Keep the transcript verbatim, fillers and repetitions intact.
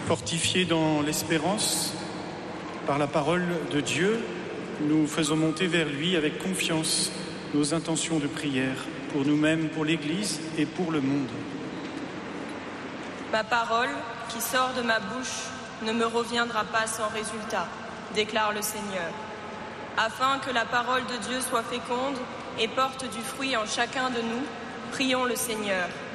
Fortifiés dans l'espérance, par la parole de Dieu, nous faisons monter vers lui avec confiance nos intentions de prière, pour nous-mêmes, pour l'Église et pour le monde. Ma parole, qui sort de ma bouche, ne me reviendra pas sans résultat, déclare le Seigneur. Afin que la parole de Dieu soit féconde et porte du fruit en chacun de nous, prions le Seigneur.